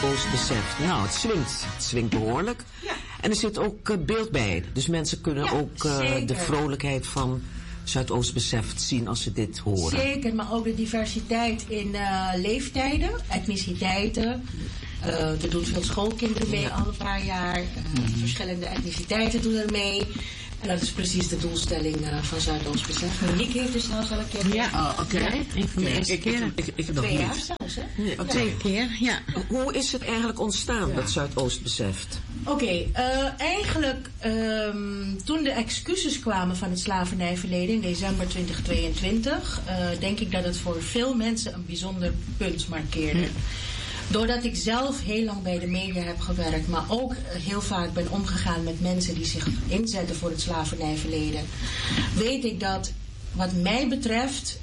Zuidoost beseft. Nou, het swingt behoorlijk. Ja. En er zit ook beeld bij. Dus mensen kunnen ook de vrolijkheid van Zuidoost beseft zien als ze dit horen. Zeker, maar ook de diversiteit in leeftijden, etniciteiten. Er doen veel schoolkinderen mee al een paar jaar. Verschillende etniciteiten doen er mee. En dat is precies de doelstelling van Zuidoost beseft. Monique heeft dus zelfs al een keer. Ja, oké. Een van de eerste keren. Ik heb nog 2 jaar niet. zelfs, hè? Nee, Ja. 2 keer, ja. Hoe is het eigenlijk ontstaan, dat Zuidoost beseft? Oké, eigenlijk toen de excuses kwamen van het slavernijverleden in december 2022, denk ik dat het voor veel mensen een bijzonder punt markeerde. Doordat ik zelf heel lang bij de media heb gewerkt, maar ook heel vaak ben omgegaan met mensen die zich inzetten voor het slavernijverleden, weet ik dat wat mij betreft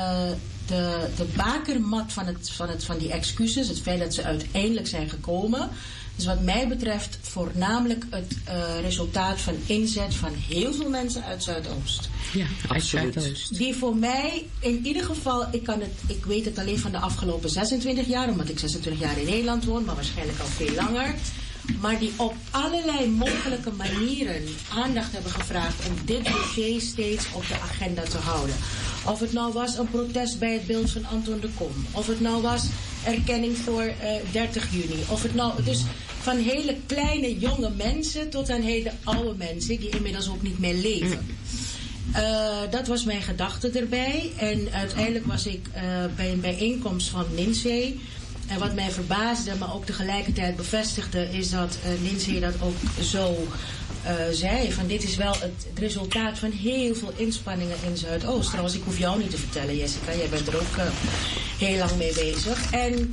de bakermat van die excuses, het feit dat ze uiteindelijk zijn gekomen, is wat mij betreft voornamelijk het resultaat van inzet van heel veel mensen uit Zuidoost. Ja, Absoluut. Zuidoost. Die voor mij in ieder geval, ik weet het alleen van de afgelopen 26 jaar, omdat ik 26 jaar in Nederland woon, maar waarschijnlijk al veel langer. Maar die op allerlei mogelijke manieren aandacht hebben gevraagd om dit dossier steeds op de agenda te houden. Of het nou was een protest bij het beeld van Anton de Kom. Of het nou was erkenning voor 30 juni. Of het nou, dus van hele kleine jonge mensen tot aan hele oude mensen die inmiddels ook niet meer leven. Dat was mijn gedachte erbij. En uiteindelijk was ik bij een bijeenkomst van Lindsay. En wat mij verbaasde, maar ook tegelijkertijd bevestigde, is dat Lindsay dat ook zo zei. Van dit is wel het resultaat van heel veel inspanningen in Zuidoost. Trouwens, ik hoef jou niet te vertellen, Jessica. Jij bent er ook heel lang mee bezig. En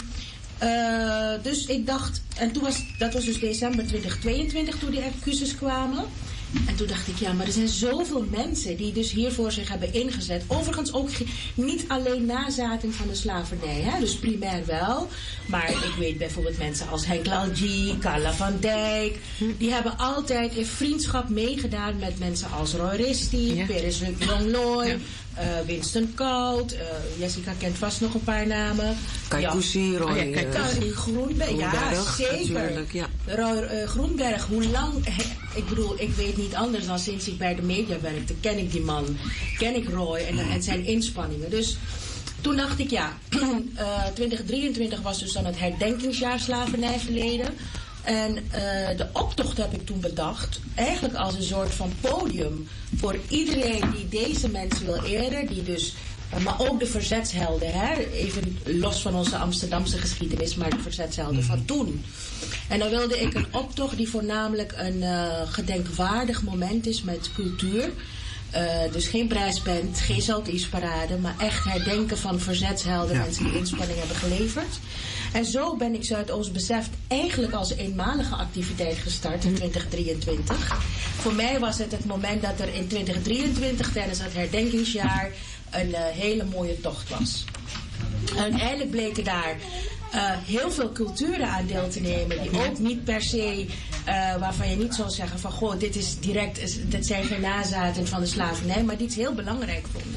dus ik dacht, en dat was dus december 2022 toen die excuses kwamen. En toen dacht ik, ja, maar er zijn zoveel mensen die dus hiervoor zich hebben ingezet. Overigens ook niet alleen nazaten van de slavernij, hè? Dus primair wel. Maar ik weet bijvoorbeeld mensen als Henk Lalji, Carla van Dijk. Die hebben altijd in vriendschap meegedaan met mensen als Roy Risti, Peres Jongloy, Winston Koud. Jessica kent vast nog een paar namen. Kaikousi, Roy Groenberg, ja, zeker. Ja. Roy Groenberg, hoe lang... Ik bedoel, ik weet niet anders dan sinds ik bij de media werkte, ken ik die man, ken ik Roy en zijn inspanningen. Dus toen dacht ik, ja, 2023 was dus dan het herdenkingsjaar slavernijverleden. En de optocht heb ik toen bedacht, eigenlijk als een soort van podium voor iedereen die deze mensen wil eren, die dus... Maar ook de verzetshelden, hè? Even los van onze Amsterdamse geschiedenis, maar de verzetshelden van toen. En dan wilde ik een optocht die voornamelijk een gedenkwaardig moment is met cultuur. Dus geen prijsband, geen Zoutiesparade, maar echt herdenken van verzetshelden, mensen die inspanning hebben geleverd. En zo ben ik Zuidoost beseft eigenlijk als eenmalige activiteit gestart in 2023. Voor mij was het moment dat er in 2023 tijdens het herdenkingsjaar een hele mooie tocht was. En uiteindelijk bleken daar heel veel culturen aan deel te nemen die ook niet per se, waarvan je niet zou zeggen van goh, dit is direct, dit zijn geen nazaten van de slavernij, maar die het heel belangrijk vonden.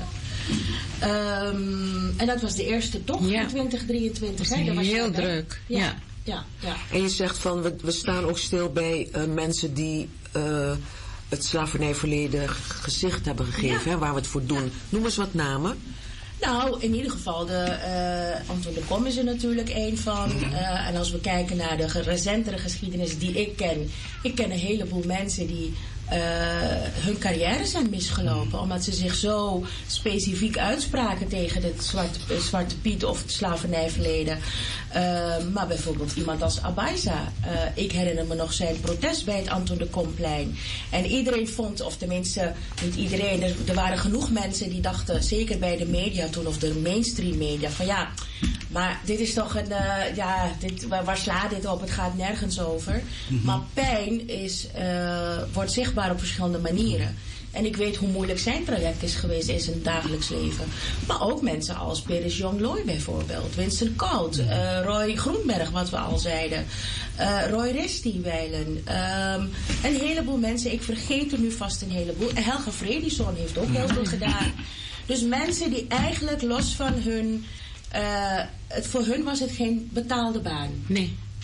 En dat was de eerste tocht in 2023. Dat was heel druk. Ja. En je zegt van, we staan ook stil bij mensen die het slavernijverleden gezicht hebben gegeven, hè, waar we het voor doen. Noem eens wat namen. Nou, in ieder geval, Anton de Kom is er natuurlijk één van. En als we kijken naar de recentere geschiedenis die ik ken een heleboel mensen die hun carrière zijn misgelopen. Omdat ze zich zo specifiek uitspraken tegen het Zwarte Piet of het slavernijverleden. Maar bijvoorbeeld iemand als Abaisa. Ik herinner me nog zijn protest bij het Anton de Komplein. En iedereen vond, of tenminste niet iedereen, er waren genoeg mensen die dachten, zeker bij de media toen of de mainstream media, van ja, maar dit is toch een, waar slaat dit op? Het gaat nergens over. Maar pijn wordt zichtbaar op verschillende manieren. En ik weet hoe moeilijk zijn traject is geweest in zijn dagelijks leven. Maar ook mensen als Peres Jongloy bijvoorbeeld, Winston Koud, Roy Groenberg, wat we al zeiden, Roy Risti wijlen. Een heleboel mensen, ik vergeet er nu vast een heleboel. Helga Fredison heeft ook heel veel gedaan. Dus mensen die eigenlijk los van hun... voor hun was het geen betaalde baan. Nee.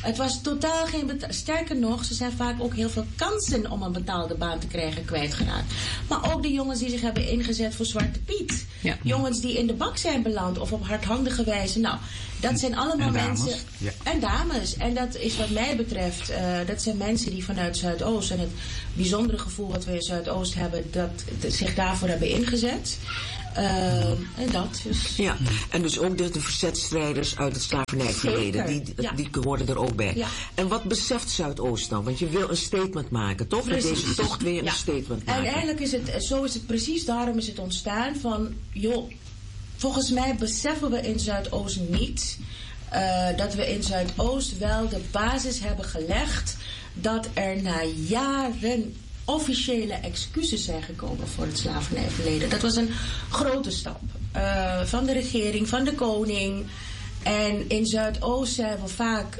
Het was totaal geen sterker nog, ze zijn vaak ook heel veel kansen om een betaalde baan te krijgen kwijtgeraakt. Maar ook de jongens die zich hebben ingezet voor Zwarte Piet. Ja. Jongens die in de bak zijn beland of op hardhandige wijze. Nou, dat zijn allemaal mensen. Ja. En dames. En dat is wat mij betreft, dat zijn mensen die vanuit Zuidoost en het bijzondere gevoel wat we in Zuidoost hebben, dat zich daarvoor hebben ingezet. En dat dus. Ja, en dus ook de verzetstrijders uit het slavernijverleden, die hoorden er ook bij. Ja. En wat beseft Zuidoost dan? Want je wil een statement maken, toch? Met deze tocht weer een statement maken. En eigenlijk is het precies, daarom is het ontstaan van, joh, volgens mij beseffen we in Zuidoost niet dat we in Zuidoost wel de basis hebben gelegd dat er na jaren officiële excuses zijn gekomen voor het slavernijverleden. Dat was een grote stap van de regering, van de koning. En in Zuidoost zijn we vaak,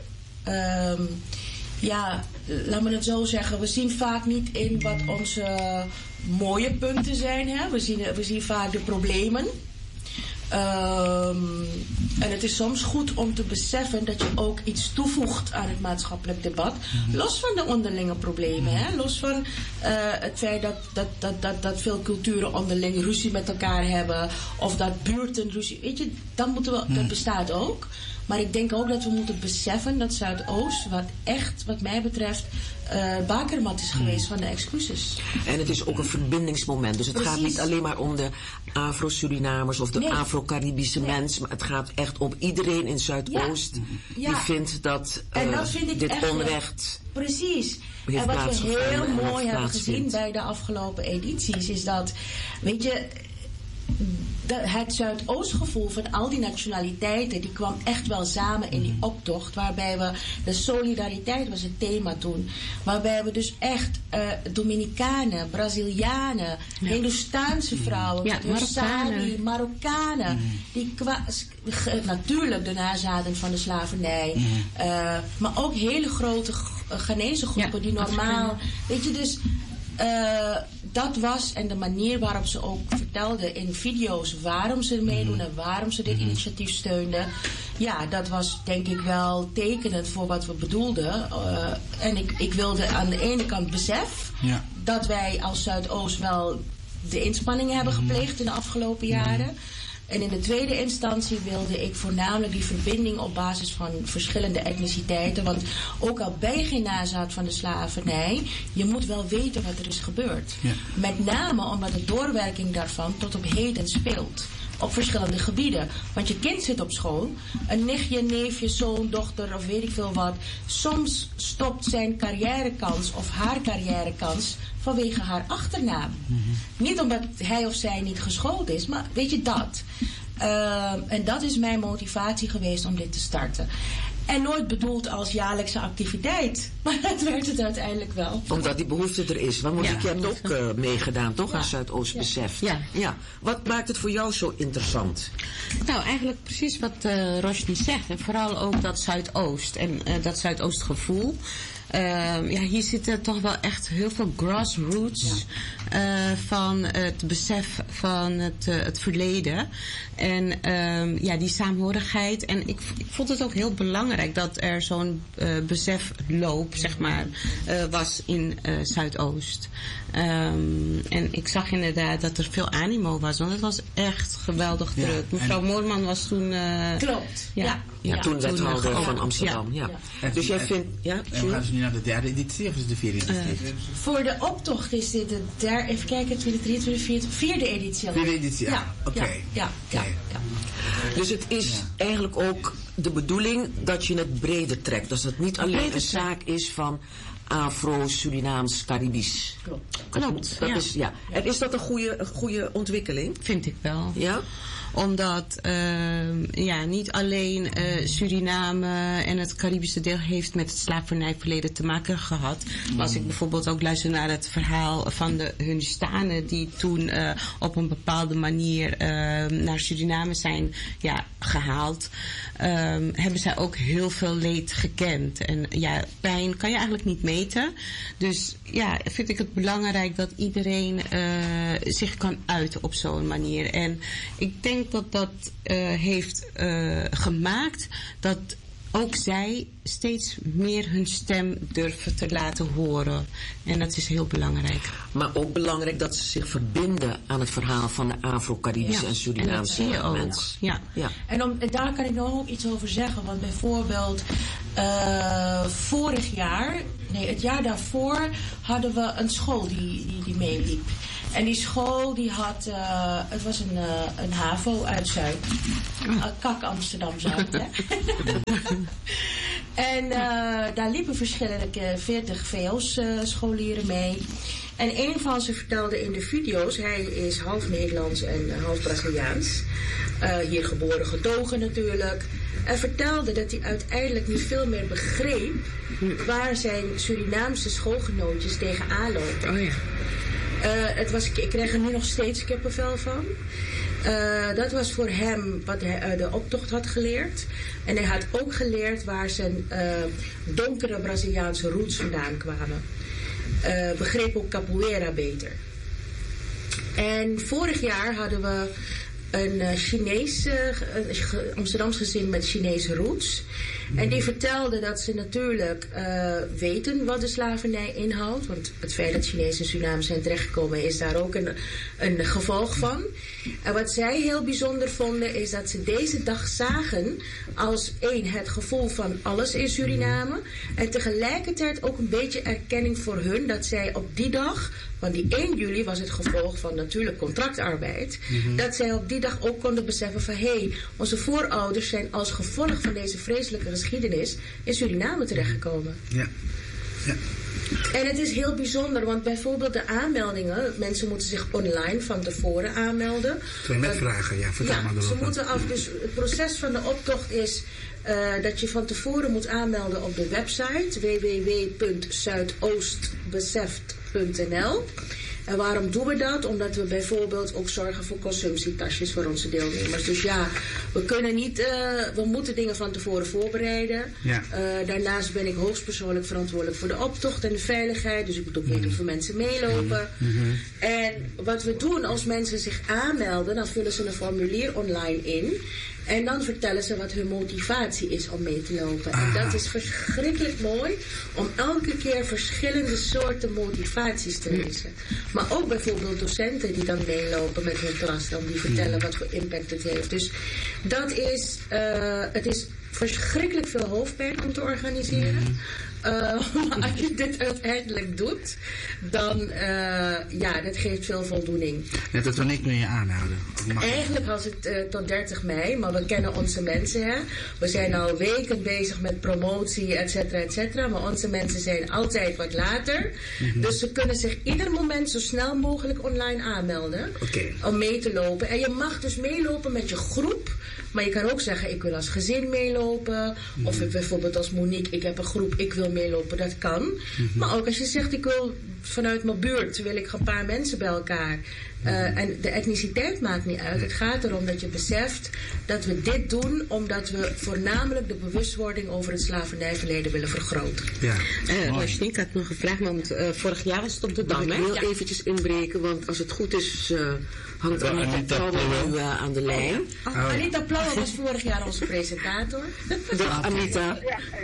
laat me het zo zeggen, we zien vaak niet in wat onze mooie punten zijn. Hè? We zien vaak de problemen. En het is soms goed om te beseffen dat je ook iets toevoegt aan het maatschappelijk debat. Los van de onderlinge problemen. Hè? Los van het feit dat veel culturen onderling ruzie met elkaar hebben. Of dat buurten ruzie. Weet je, dat bestaat ook. Maar ik denk ook dat we moeten beseffen dat Zuidoost, wat mij betreft, bakermat is geweest van de excuses. En het is ook een verbindingsmoment. Dus het gaat niet alleen maar om de Afro-Surinamers of de Afro-Caribische mens. Maar het gaat echt om iedereen in Zuidoost die vindt dat, dit onrecht. Precies. En wat we heel mooi hebben gezien bij de afgelopen edities is dat, weet je, het Zuidoostgevoel van al die nationaliteiten, die kwam echt wel samen in die optocht, waarbij de solidariteit was het thema toen, waarbij we dus echt Dominicanen, Brazilianen, Hindoestaanse vrouwen, Marokkanen, natuurlijk de nazaten van de slavernij, maar ook hele grote Ghanese groepen die normaal, weet je, dus dat was, en de manier waarop ze ook vertelden in video's waarom ze meedoen en waarom ze dit initiatief steunden. Ja, dat was denk ik wel tekenend voor wat we bedoelden. En ik wilde aan de ene kant besef dat wij als Zuidoost wel de inspanningen hebben gepleegd in de afgelopen jaren. En in de tweede instantie wilde ik voornamelijk die verbinding op basis van verschillende etniciteiten. Want ook al ben je geen nazaat van de slavernij, je moet wel weten wat er is gebeurd. Ja. Met name omdat de doorwerking daarvan tot op heden speelt. Op verschillende gebieden. Want je kind zit op school. Een nichtje, neefje, zoon, dochter of weet ik veel wat. Soms stopt zijn carrièrekans of haar carrièrekans vanwege haar achternaam. Niet omdat hij of zij niet geschoold is, maar weet je dat. En dat is mijn motivatie geweest om dit te starten. En nooit bedoeld als jaarlijkse activiteit. Maar dat werd het uiteindelijk wel. Omdat die behoefte er is. Want je hebt ook meegedaan, toch? Aan Zuidoost Besef. Ja. Wat maakt het voor jou zo interessant? Nou, eigenlijk precies wat Roshni zegt. En vooral ook dat Zuidoost. En dat Zuidoostgevoel. Hier zitten toch wel echt heel veel grassroots van het besef van het verleden. En die saamhorigheid. En ik vond het ook heel belangrijk dat er zo'n besefloop, zeg maar, was in Zuidoost. En ik zag inderdaad dat er veel animo was, want het was echt geweldig druk. Mevrouw Moorman was toen... Klopt, toen wethouder van Amsterdam. Ja. Dus jij vindt... En gaan ze nu naar de derde editie of is het de vierde editie? Voor de optocht is dit de derde... Even kijken, 2023, vierde editie. Vierde editie, oké. Ja. Dus het is eigenlijk ook de bedoeling dat je het breder trekt. Dus dat het niet alleen een zaak is van Afro, Surinaams, Caribisch. Klopt. En is dat een goede ontwikkeling? Vind ik wel. Ja? Omdat niet alleen Suriname en het Caribische deel heeft met het slavernijverleden te maken gehad. Maar als ik bijvoorbeeld ook luister naar het verhaal van de Hindoestanen die toen op een bepaalde manier naar Suriname zijn gehaald, hebben zij ook heel veel leed gekend. En pijn kan je eigenlijk niet meten. Dus vind ik het belangrijk dat iedereen zich kan uiten op zo'n manier. En ik denk dat heeft gemaakt dat ook zij steeds meer hun stem durven te laten horen. En dat is heel belangrijk. Maar ook belangrijk dat ze zich verbinden aan het verhaal van de Afro-Caribische en Surinaamse mensen. Ja. En daar kan ik nog ook iets over zeggen. Want bijvoorbeeld het jaar daarvoor hadden we een school die meeliep. En die school die had, het was een HAVO uit Zuid. Kak Amsterdam-Zuid, hè. En daar liepen verschillende 40 VO's-scholieren mee. En een van ze vertelde in de video's, hij is half Nederlands en half Braziliaans. Hier geboren, getogen natuurlijk. En vertelde dat hij uiteindelijk niet veel meer begreep waar zijn Surinaamse schoolgenootjes tegenaan lopen. Oh ja. Ik krijg er nu nog steeds kippenvel van. Dat was voor hem wat hij de optocht had geleerd. En hij had ook geleerd waar zijn donkere Braziliaanse roots vandaan kwamen. Begreep ook capoeira beter. En vorig jaar hadden we een Amsterdams gezin met Chinese roots. En die vertelde dat ze natuurlijk weten wat de slavernij inhoudt. Want het feit dat Chinezen in Suriname zijn terechtgekomen is daar ook een gevolg van. En wat zij heel bijzonder vonden is dat ze deze dag zagen als het gevoel van alles in Suriname. En tegelijkertijd ook een beetje erkenning voor hun dat zij op die dag, want die 1 juli was het gevolg van natuurlijk contractarbeid. Dat zij op die dag ook konden beseffen van onze voorouders zijn als gevolg van deze vreselijke geschiedenis in Suriname terechtgekomen. Ja. En het is heel bijzonder, want bijvoorbeeld de aanmeldingen, mensen moeten zich online van tevoren aanmelden. Ik wil net vragen, vertel maar erop. Ze moeten dus het proces van de optocht is dat je van tevoren moet aanmelden op de website www.zuidoostbeseft.nl. En waarom doen we dat? Omdat we bijvoorbeeld ook zorgen voor consumptietasjes voor onze deelnemers. Dus we kunnen niet, we moeten dingen van tevoren voorbereiden. Ja. Daarnaast ben ik hoogstpersoonlijk verantwoordelijk voor de optocht en de veiligheid. Dus ik moet ook weten hoeveel mensen meelopen. En wat we doen als mensen zich aanmelden, dan vullen ze een formulier online in. En dan vertellen ze wat hun motivatie is om mee te lopen. En dat is verschrikkelijk mooi om elke keer verschillende soorten motivaties te lezen. Maar ook bijvoorbeeld docenten die dan meelopen met hun klas, dan die vertellen wat voor impact het heeft. Dus dat is, het is verschrikkelijk veel hoofdpijn om te organiseren. Maar als je dit uiteindelijk doet, dan dat geeft veel voldoening. Net dat wanneer kun je aanhouden? Eigenlijk was het tot 30 mei, maar we kennen onze mensen. Hè? We zijn al weken bezig met promotie, et cetera, maar onze mensen zijn altijd wat later. Dus ze kunnen zich ieder moment zo snel mogelijk online aanmelden om mee te lopen. En je mag dus meelopen met je groep, maar je kan ook zeggen, ik wil als gezin meelopen. Of bijvoorbeeld als Monique, ik heb een groep, ik wil meelopen, dat kan. Maar ook als je zegt, ik wil vanuit mijn buurt, wil ik een paar mensen bij elkaar. En de etniciteit maakt niet uit. Het gaat erom dat je beseft dat we dit doen omdat we voornamelijk de bewustwording over het slavernijverleden willen vergroten. Ja. Rashni, ik had nog een vraag, want vorig jaar was het op de Dam. Ik wil eventjes inbreken, want als het goed is, hangt Anita Plauwe nu aan de lijn. Anita Plauwe was vorig jaar onze presentator. Dag Anita.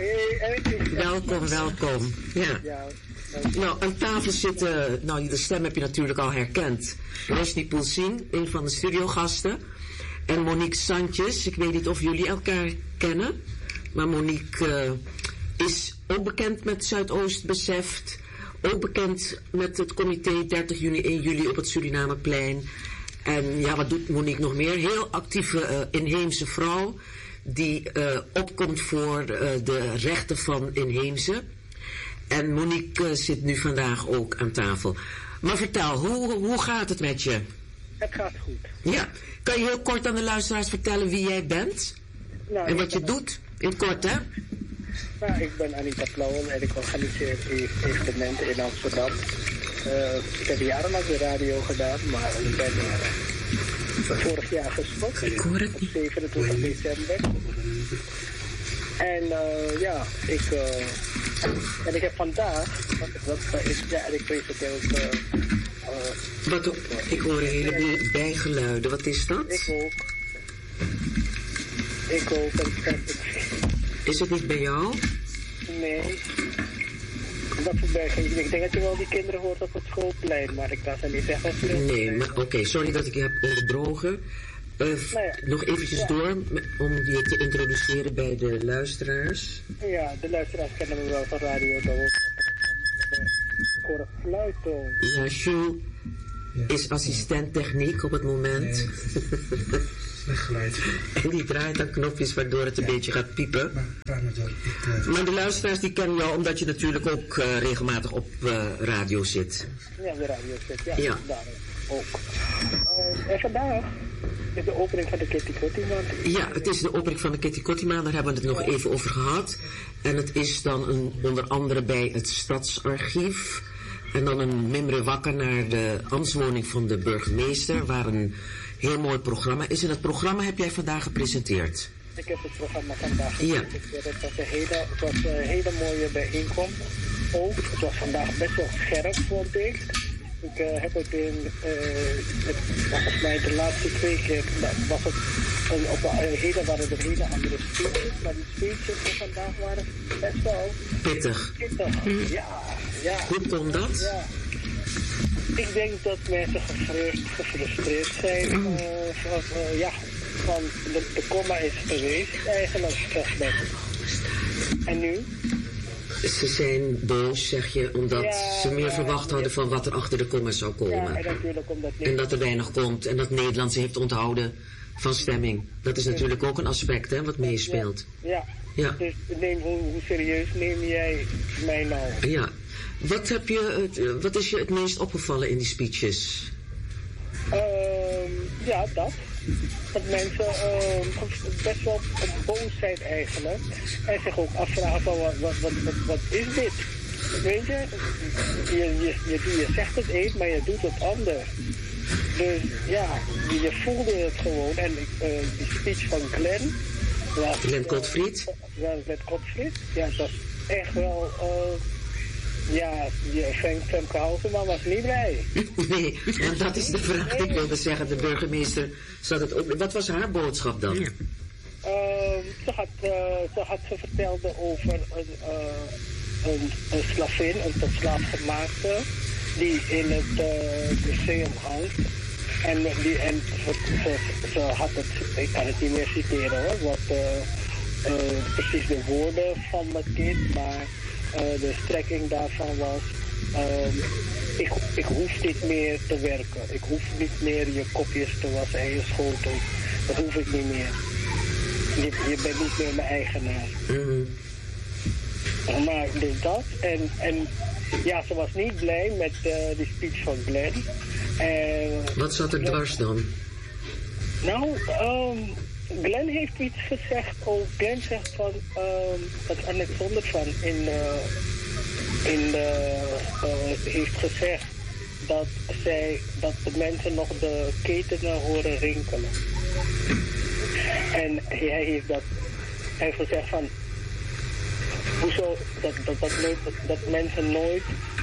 Welkom. Ja. Nou, aan tafel zitten, de stem heb je natuurlijk al herkend. Rashni Poelsing, een van de studiogasten. En Monique Sanchez, ik weet niet of jullie elkaar kennen. Maar Monique is ook bekend met Zuidoost Beseft. Ook bekend met het comité 30 juni, 1 juli op het Surinameplein. En wat doet Monique nog meer? Heel actieve inheemse vrouw die opkomt voor de rechten van inheemse. En Monique zit nu vandaag ook aan tafel. Maar vertel, hoe gaat het met je? Het gaat goed. Ja. Kan je heel kort aan de luisteraars vertellen wie jij bent? En wat je doet? In het kort, hè? Nou, ik ben Anita Plauwe en ik organiseer evenementen in Amsterdam. Ik heb jarenlang de radio gedaan, maar ik ben vorig jaar gestopt. Ik hoor het niet. Op 27 december. En ik heb vandaag, ik presenteer ook... ik hoor een heleboel bijgeluiden, wat is dat? Ik ook. Is het niet bij jou? Nee. Dat ik denk dat je wel die kinderen hoort op het schoolplein, maar ik kan ze niet zeggen. Nee, maar oké, sorry dat ik je heb onderbroken. Nog eventjes door om je te introduceren bij de luisteraars. Ja, de luisteraars kennen me wel van radio. Voor een fluittoon. Ja, Jules is assistent techniek op het moment. Slecht geluid. En die draait aan knopjes waardoor het een beetje gaat piepen. Maar de luisteraars die kennen jou omdat je natuurlijk ook regelmatig op radio zit. Ja, de radio zit, ja. Daar ook. En vandaag is de opening van de Kitty Kotti Maand. Ja, het is de opening van de Kitty Kotti Maand, daar hebben we het nog even over gehad. En het is dan onder andere bij het Stadsarchief. En dan een mimre wakker naar de ambtswoning van de burgemeester, waar een heel mooi programma is. En dat programma heb jij vandaag gepresenteerd. Ik heb het programma vandaag gepresenteerd. Het was een hele mooie bijeenkomst. Ook, het was vandaag best wel scherp, vond ik. Ik heb het volgens mij de laatste 2 keer, was het waren er hele andere speeches, maar die speeches van vandaag waren best wel pittig. Ja. Hoe komt dat? Ja. Ik denk dat mensen gefrustreerd zijn van de komma is geweest eigenlijk. En nu? Ze zijn boos, zeg je, omdat ze meer verwacht hadden van wat er achter de komma zou komen. Ja, en natuurlijk omdat en dat er weinig komt en dat Nederland ze heeft onthouden van stemming. Dat is natuurlijk ook een aspect, hè, wat meespeelt. Ja. Dus hoe serieus neem jij mij nou? Ja. Wat is je het meest opgevallen in die speeches? Dat mensen best wel boos zijn eigenlijk. En zich ook afvragen van wat is dit? Weet je? Je zegt het eens, maar je doet het anders. Dus ja, je voelde het gewoon. En die speech van Glenn Gottfried? Glenn Gottfried. Ja, dat is echt wel... Femke Halsema was niet blij. Nee, want dat is de vraag die ik wilde zeggen. De burgemeester zat het ook... Wat was haar boodschap dan? Ze vertelde over een slavin, een tot slaaf gemaakte, die in het museum hangt. En ze had het, ik kan het niet meer citeren hoor, wat precies de woorden van het kind, maar de strekking daarvan was, ik hoef niet meer te werken. Ik hoef niet meer je kopjes te wassen en je schotels. Dat hoef ik niet meer. Je bent niet meer mijn eigenaar. Maar dus dat. En ja, ze was niet blij met die speech van Glenn. Wat zat er dwars dan? Nou, Glenn heeft iets gezegd. Glenn zegt van, dat Annette Zondervan heeft gezegd dat de mensen nog de ketenen horen rinkelen. En hij heeft gezegd van, hoezo dat mensen nooit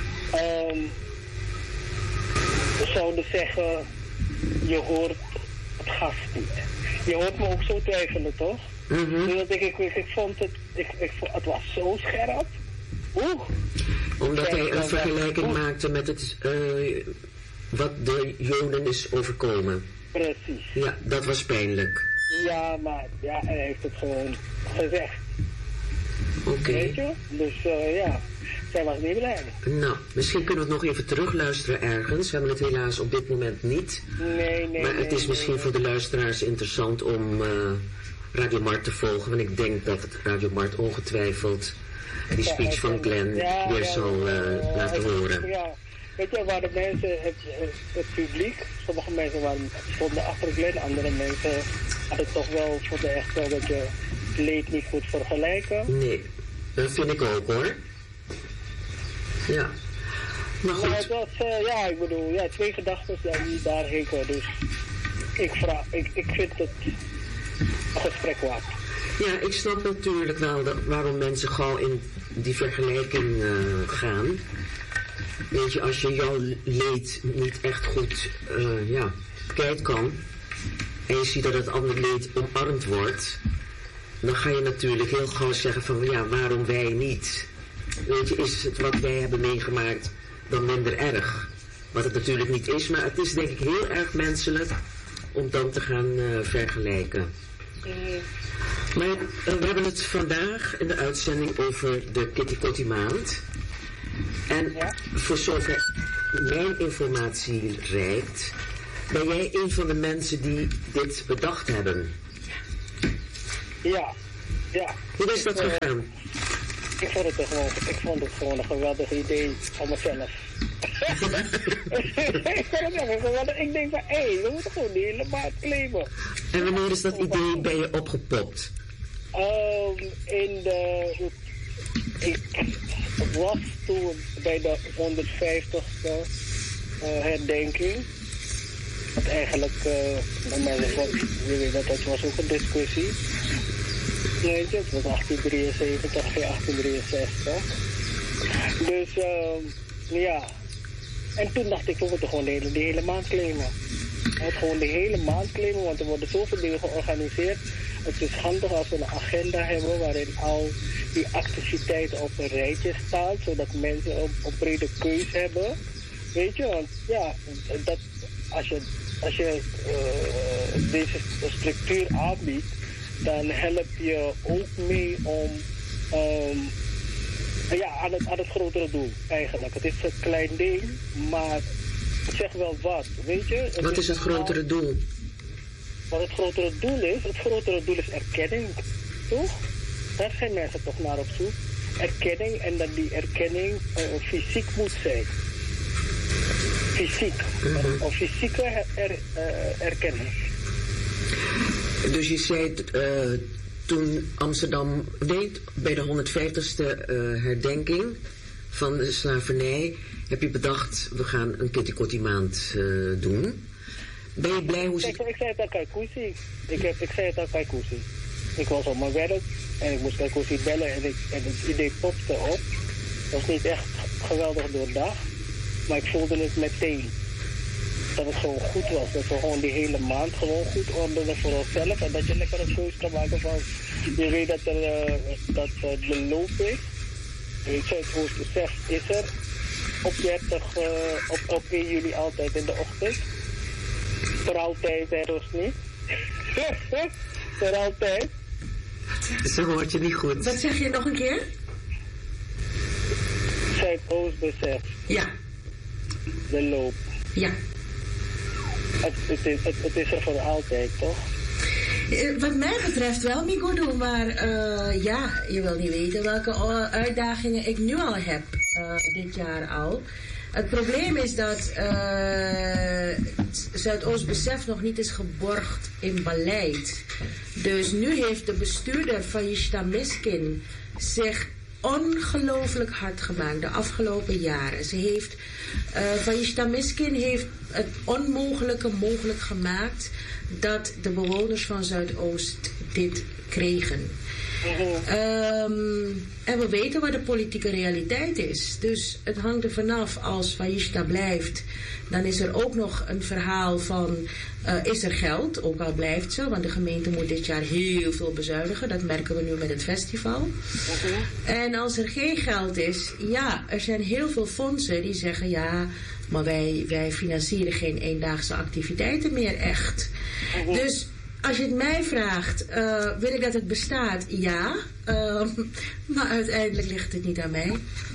zouden zeggen, je hoort het gast niet. Je hoort me ook zo twijfelen, toch? Dus ik vond het was zo scherp. Omdat hij een vergelijking maakte met het wat de Joden is overkomen. Precies. Ja, dat was pijnlijk. Ja, maar ja, hij heeft het gewoon gezegd. Oké. Weet je? Dus zij was niet blij. Nou, misschien kunnen we het nog even terugluisteren ergens. We hebben het helaas op dit moment niet. Nee. Maar het is misschien voor de luisteraars interessant om Radio Mart te volgen. Want ik denk dat het Radio Mart ongetwijfeld die speech van Glenn weer zal laten horen. Ja, weet je, waar de mensen, het publiek, sommige mensen stonden achter Glenn, andere mensen hadden toch wel, vonden echt wel dat je het leed niet goed vergelijken. Nee, dat vind ik ook hoor. Ja. Maar goed. Maar het was, ik bedoel, twee gedachten die daar heken, dus ik vind het een gesprek waard. Ja, ik snap natuurlijk wel waarom mensen gauw in die vergelijking gaan. Weet je, als je jouw leed niet echt goed kwijt kan en je ziet dat het andere leed omarmd wordt, dan ga je natuurlijk heel gauw zeggen van ja, waarom wij niet? Weet je, is het wat wij hebben meegemaakt dan minder erg? Wat het natuurlijk niet is, maar het is denk ik heel erg menselijk om dan te gaan vergelijken. Maar we hebben het vandaag in de uitzending over de Kitty Kotti maand. En voor zover mijn informatie reikt, ben jij een van de mensen die dit bedacht hebben? Ja. Hoe is dat gegaan? Ik vond het gewoon een geweldig idee van mezelf. Ik denk van, we moeten gewoon de hele maand claimen. En wanneer is dat idee bij je opgepopt? Het was toen bij de 150ste herdenking. Want eigenlijk, je weet dat was ook een discussie. Nee, het was 1873, 1863. Dus ja. En toen dacht ik, we moeten gewoon de hele maand claimen. Gewoon de hele maand claimen, want er worden zoveel dingen georganiseerd. Het is handig als we een agenda hebben waarin al die activiteiten op een rijtje staan, zodat mensen een brede keus hebben. Weet je, want ja, dat, als je deze structuur aanbiedt, dan help je ook mee om aan het grotere doel eigenlijk. Het is een klein ding, maar het zegt wel wat, weet je. Wat is het grotere doel? Wat het grotere doel is? Het grotere doel is erkenning, toch? Daar zijn mensen toch naar op zoek. Erkenning, en dat die erkenning fysiek moet zijn. Fysiek. Een fysieke erkenning. Dus je zei toen Amsterdam deed, bij de 150ste herdenking van de slavernij, heb je bedacht, we gaan een Kitty Kotti maand doen. Ben je blij hoe ze... Ik zei het aan Kaikousi. Ik zei het aan Kaikousi. Ik was op mijn werk en ik moest Kaikousi bellen en het idee popte op. Het was niet echt geweldig doordacht, maar ik voelde het meteen. Dat het gewoon goed was. Dat we gewoon die hele maand gewoon goed ordenen voor onszelf. En dat je lekker een keuze kan maken van... Je weet dat de loop is. Je Zuidoost-Besef is er. Op 1 juli altijd in de ochtend. Voor altijd, hè, Rosny? Voor altijd. Zo hoort je niet goed. Wat zeg je nog een keer? Zuidoost-Besef. Ja. De loop. Ja. Het is er voor altijd, toch? Wat mij betreft wel, Migudu, maar je wil niet weten welke uitdagingen ik nu al heb, dit jaar al. Het probleem is dat Zuidoost-Besef nog niet is geborgd in beleid. Dus nu heeft de bestuurder van Yishta Miskin zich ongelooflijk hard gemaakt de afgelopen jaren. Ze heeft, van Yishta Miskin heeft het onmogelijke mogelijk gemaakt dat de bewoners van Zuidoost dit kregen. En we weten wat de politieke realiteit is. Dus het hangt er vanaf als Fayishta blijft. Dan is er ook nog een verhaal van... is er geld, ook al blijft ze. Want de gemeente moet dit jaar heel veel bezuinigen. Dat merken we nu met het festival. En als er geen geld is... Ja, er zijn heel veel fondsen die zeggen... Ja, maar wij financieren geen eendaagse activiteiten meer echt. Dus... Als je het mij vraagt, wil ik dat het bestaat? Ja. Maar uiteindelijk ligt het niet aan mij.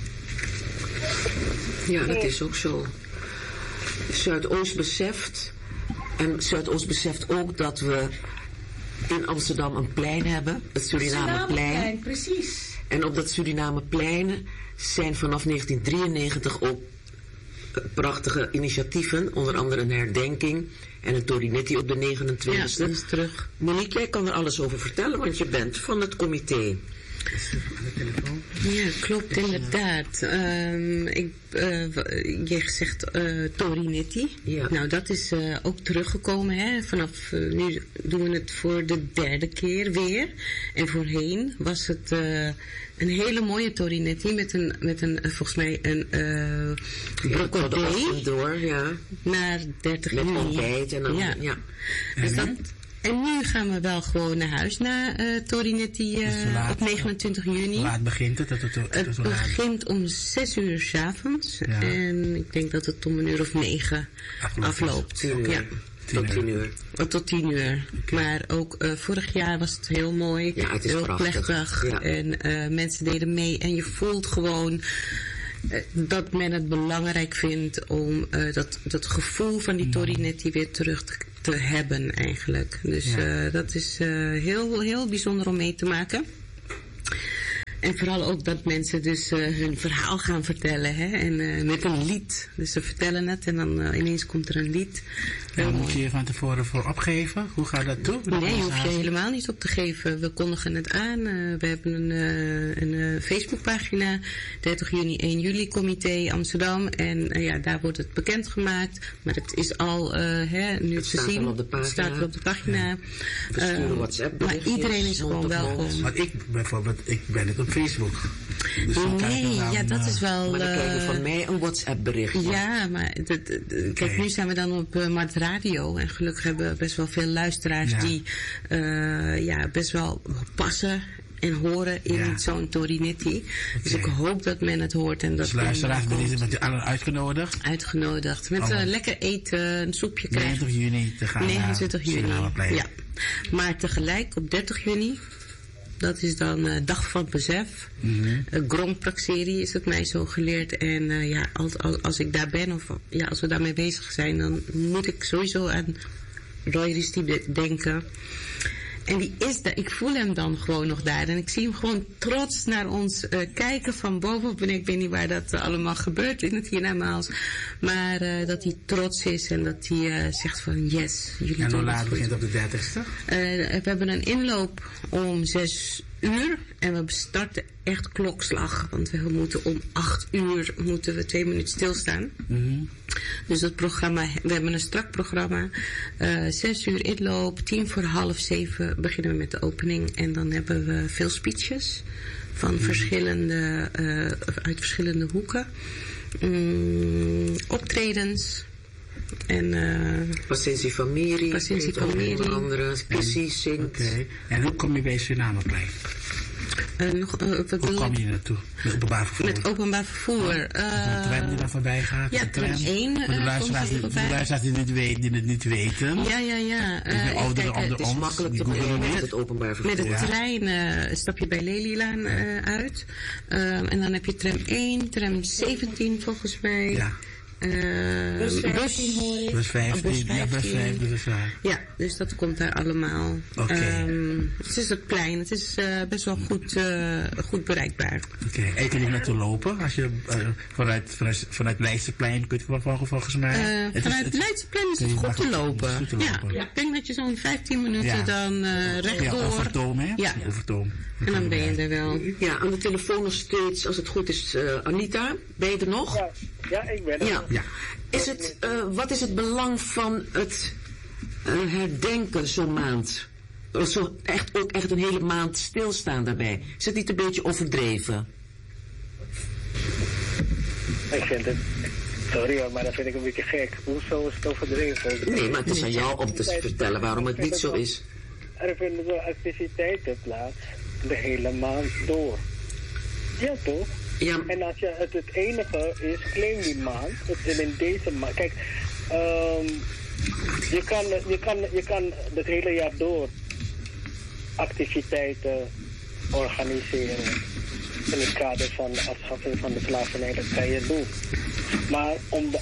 Ja, dat is ook zo. Zuidoost beseft. En Zuidoost beseft ook dat we in Amsterdam een plein hebben. Het Surinameplein. Precies. En op dat Surinameplein zijn vanaf 1993 ook prachtige initiatieven. Onder andere een herdenking. En een Torinetti op de 29e. Ja, dat is terug. Monique, jij kan er alles over vertellen, want je bent van het comité. Ja, klopt inderdaad. Je zegt Torinetti. Ja. Nou, dat is ook teruggekomen. Hè? Vanaf nu doen we het voor de 3e keer weer. En voorheen was het een hele mooie Torinetti met een volgens mij een brocodé door, ja. Naar 30 juni. Met ontbijt en dan, ja. Dus dat, En nu gaan we wel gewoon naar huis na Torinetti op 29 juni. Hoe laat begint het? Het begint om 6 uur 's avonds. Ja. En ik denk dat het om 9 afloopt. Ja. Tot 10 uur. Tot 10 uur. Okay. Maar ook vorig jaar was het heel mooi. Ja, het is heel prachtig. Plechtig. Ja. En mensen deden mee. En je voelt gewoon dat men het belangrijk vindt om dat gevoel van die Torinetti weer terug te hebben eigenlijk. Dus dat is heel, heel bijzonder om mee te maken. En vooral ook dat mensen dus hun verhaal gaan vertellen. Hè? En met een lied. Dus ze vertellen het en dan ineens komt er een lied. Moet je je van tevoren voor opgeven? Hoe gaat dat toe? Nee, je hoeft je helemaal niet op te geven. We kondigen het aan. We hebben een Facebookpagina. 30 juni, 1 juli comité Amsterdam. En daar wordt het bekendgemaakt. Maar het is al nu het te zien. Het staat er op de pagina. Ja. We sturen WhatsApp. Maar iedereen is gewoon welkom. Want ik ben het op Facebook. Dus nee, dat is wel... Maar dan krijg je van mij een WhatsApp berichtje. Ja, maar kijk, nu zijn we dan op Mart Radio. En gelukkig hebben we best wel veel luisteraars die best wel passen en horen in zo'n Torinetti. Okay. Dus ik hoop dat men het hoort. En dat dus luisteraars, met allen uitgenodigd? Uitgenodigd. Met lekker eten, een soepje krijgen. 29 juni te gaan 29 juni, ja. Maar tegelijk op 30 juni... Dat is dan Dag van Besef. Grand Praxerie is het mij zo geleerd. En als ik daar ben of als we daarmee bezig zijn... dan moet ik sowieso aan Roy Ristiep denken. En die is daar. Ik voel hem dan gewoon nog daar. En ik zie hem gewoon trots naar ons kijken van bovenop. En ik weet niet waar dat allemaal gebeurt in het hiernamaals. Maar dat hij trots is en dat hij zegt van yes. Jullie en hoe laat begint het op de 30ste? We hebben een inloop om 6 uur. En we starten echt klokslag. Want we moeten om 8 uur 2 minuten stilstaan. Dus dat programma, we hebben een strak programma. 6 uur inloop, 6:10 beginnen we met de opening. En dan hebben we veel speeches van uit verschillende hoeken. Optredens. En Pacientie van Miri. Onder andere, precies zingt. Okay. En hoe kom je bij Surinameplein? Hoe kom je naartoe? Met openbaar vervoer? Met openbaar vervoer. Een tram die daar voorbij gaat? Ja, tram 1. Voor de luisteraars die het niet weten. Ja. Het is makkelijk te brengen met het openbaar vervoer. Met de trein stap je bij Lelylaan uit. En dan heb je tram 1, tram 17 volgens mij. Ja. Bus 15 hoor ik. Bus 15, ja, dus dat komt daar allemaal. Het is het plein, het is best wel goed bereikbaar. Oké, en kun je naartoe lopen? Als je vanuit Leidseplein kunt volgens mij? Vanuit Leidseplein is het goed te lopen. Ja, ik denk dat je zo'n 15 minuten dan rechtdoor... Ja, Overtoom, hè? Ja. Overtoom. En dan ben je er wel. Ja, aan de telefoon nog steeds, als het goed is, Anita. Ben je er nog? Ja, ik ben er. Ja. Wat is het belang van het herdenken zo'n maand? Ook echt een hele maand stilstaan daarbij. Is het niet een beetje overdreven? Ik vind het... Sorry hoor, maar dat vind ik een beetje gek. Hoezo is het overdreven? Nee, maar het is aan jou om te vertellen waarom het niet zo is. Er vinden wel activiteiten plaats de hele maand door. Ja, toch? Ja. En als je het enige is, claim die maand. In deze maand. Kijk, je kan het hele jaar door activiteiten organiseren. In het kader van de afschaffing van de slavernij, dat kan je doen. Maar om de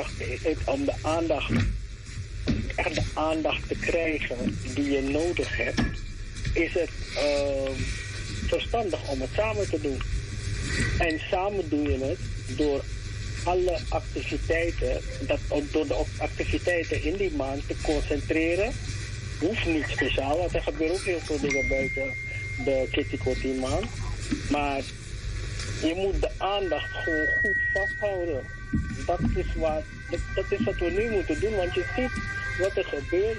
aandacht te krijgen die je nodig hebt, is het verstandig om het samen te doen. En samen doe je het door alle activiteiten, door de activiteiten in die maand te concentreren. Hoeft niet speciaal, want er gebeuren ook heel veel dingen buiten de Kitty Kotti maand. Maar je moet de aandacht gewoon goed vasthouden. Dat is wat we nu moeten doen, want je ziet wat er gebeurt.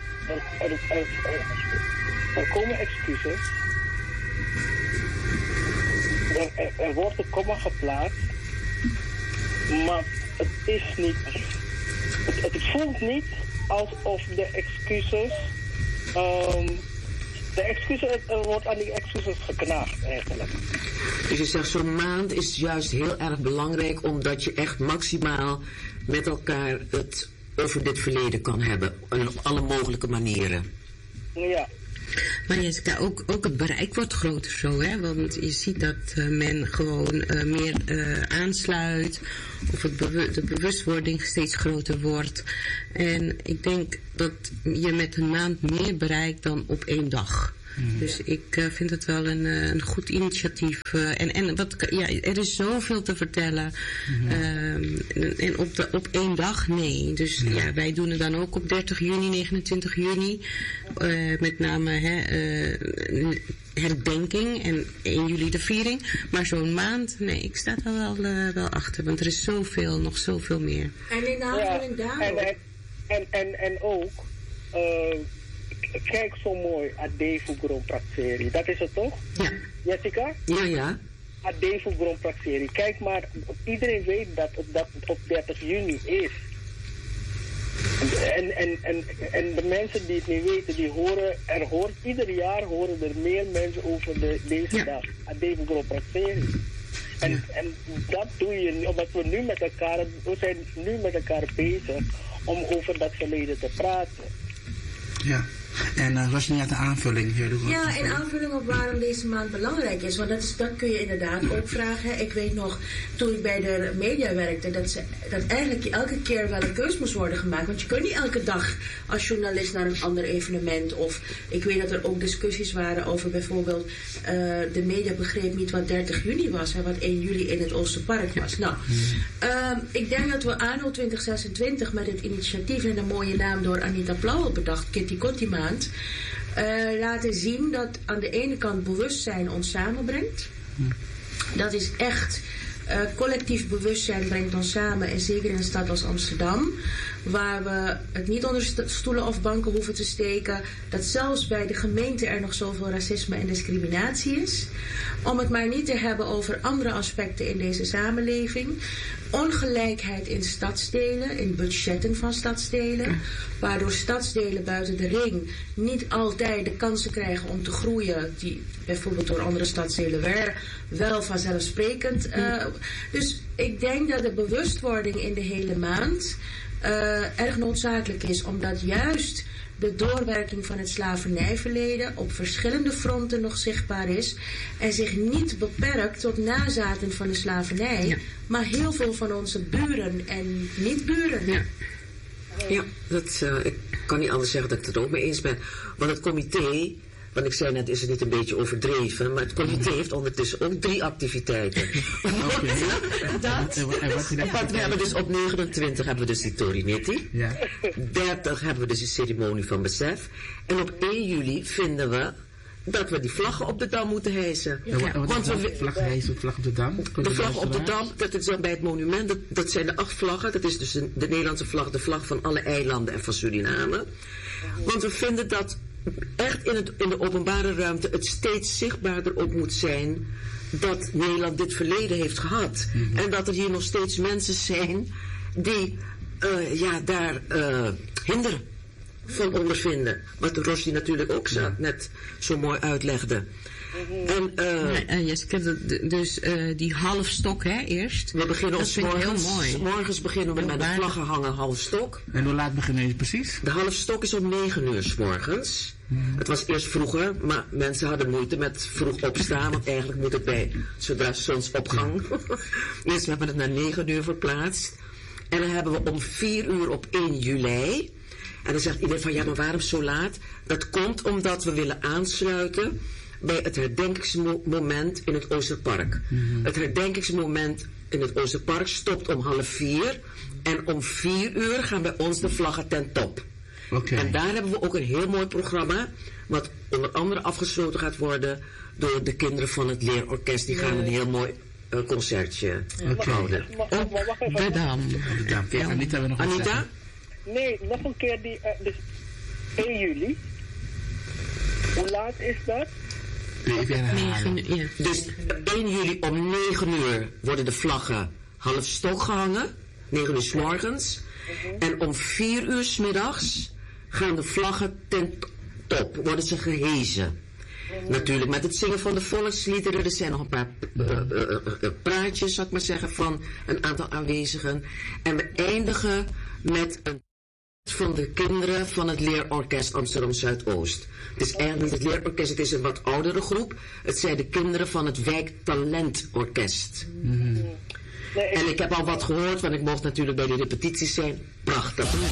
Er komen excuses. Er wordt een komma geplaatst. Maar het is niet... Het voelt niet alsof de excuses De excuses, er wordt aan die excuses geknaagd eigenlijk. Dus je zegt, zo'n maand is juist heel erg belangrijk, omdat je echt maximaal met elkaar het over dit verleden kan hebben. En op alle mogelijke manieren. Ja. Maar Jessica, ook het bereik wordt groter zo, hè? Want je ziet dat men gewoon meer aansluit. Of de bewustwording steeds groter wordt. En ik denk dat je met een maand meer bereikt dan op 1 dag. Dus ik vind het wel een goed initiatief. Er is zoveel te vertellen. En op 1 dag, nee. Dus ja, wij doen het dan ook op 30 juni, 29 juni. Met name herdenking en 1 juli de viering. Maar zo'n maand, nee, ik sta er wel achter. Want er is zoveel, nog zoveel meer. En in de aanvulling daarop. En ook... kijk zo mooi, Adefu Grand Praxeri. Dat is het toch? Ja. Jessica? Ja. Adefu Grand Praxeri. Kijk maar, iedereen weet dat het op 30 juni is. En de mensen die het niet weten, die horen, ieder jaar horen er meer mensen over deze dag. Adefu Grand Praxeri. En dat doe je, omdat we zijn nu met elkaar bezig om over dat verleden te praten. Ja. En was je niet uit de aanvulling? Ja, in aanvulling op waarom deze maand belangrijk is. Want dat kun je inderdaad ook vragen. Ik weet nog, toen ik bij de media werkte, dat eigenlijk elke keer wel een keus moest worden gemaakt. Want je kunt niet elke dag als journalist naar een ander evenement. Of ik weet dat er ook discussies waren over bijvoorbeeld, de media begreep niet wat 30 juni was en wat 1 juli in het Oosterpark was. Nou, ik denk dat we anno 2026 met het initiatief en de mooie naam door Anita Plauwel bedacht, Kitty Kotti maand, laten zien dat aan de ene kant bewustzijn ons samenbrengt. Dat is echt collectief bewustzijn brengt ons samen, en zeker in een stad als Amsterdam, waar we het niet onder stoelen of banken hoeven te steken, dat zelfs bij de gemeente er nog zoveel racisme en discriminatie is. Om het maar niet te hebben over andere aspecten in deze samenleving. Ongelijkheid in stadsdelen, in budgetten van stadsdelen, waardoor stadsdelen buiten de ring niet altijd de kansen krijgen om te groeien, die bijvoorbeeld door andere stadsdelen wel vanzelfsprekend. Dus ik denk dat de bewustwording in de hele maand erg noodzakelijk is, omdat juist de doorwerking van het slavernijverleden op verschillende fronten nog zichtbaar is en zich niet beperkt tot nazaten van de slavernij, maar heel veel van onze buren en niet-buren. Ja, ik kan niet anders zeggen dat ik het er ook mee eens ben. Want het comité, want ik zei net, is het niet een beetje overdreven, maar het comité heeft ondertussen ook 3 activiteiten. Want we hebben dus op 29 hebben we dus die Torinetti. Ja. 30 hebben we dus de ceremonie van besef. En op 1 juli vinden we dat we die vlaggen op de Dam moeten hijsen. Want we vlag op de Dam? De vlag op de Dam, dat is dan bij het monument, dat zijn de 8 vlaggen. Dat is dus de Nederlandse vlag, de vlag van alle eilanden en van Suriname. Want we vinden dat echt in de openbare ruimte het steeds zichtbaarder ook moet zijn dat Nederland dit verleden heeft gehad. En dat er hier nog steeds mensen zijn die daar hinder van ondervinden. Wat Rossi natuurlijk ook net zo mooi uitlegde. En Jessica, dus die halfstok, hè, eerst. We beginnen dat vind ik heel mooi. Morgens beginnen we met de vlaggen hangen, halfstok. En hoe laat beginnen jullie precies? De halfstok is om 9 uur 's morgens. Het was eerst vroeger, maar mensen hadden moeite met vroeg opstaan, want eigenlijk moet het zodra zonsopgang. Dus we hebben het naar 9 uur verplaatst. En dan hebben we om 4 uur op 1 juli. En dan zegt iedereen van, ja, maar waarom zo laat? Dat komt omdat we willen aansluiten bij het herdenkingsmoment in het Oosterpark. Het herdenkingsmoment in het Oosterpark stopt om 3:30. En om 4 uur gaan bij ons de vlaggen ten top. En daar hebben we ook een heel mooi programma, wat onder andere afgesloten gaat worden door de kinderen van het leerorkest. Die gaan een heel mooi concertje houden. De Dam. Ja, Anita, we nog Anita? Nee, nog een keer dus 1 juli. Hoe laat is dat? 9 uur. Dus 1 juli om 9 uur worden de vlaggen halfstok gehangen. 9 uur 's morgens. En om 4 uur 's middags gaan de vlaggen top, worden ze gehezen. Natuurlijk met het zingen van de volksliederen. Er zijn nog een paar praatjes, zou ik maar zeggen, van een aantal aanwezigen. En we eindigen met een van de kinderen van het Leerorkest Amsterdam Zuidoost. Het is eigenlijk niet het Leerorkest, het is een wat oudere groep. Het zijn de kinderen van het Wijktalentorkest. En ik heb al wat gehoord, want ik mocht natuurlijk bij de repetities zijn. Prachtig.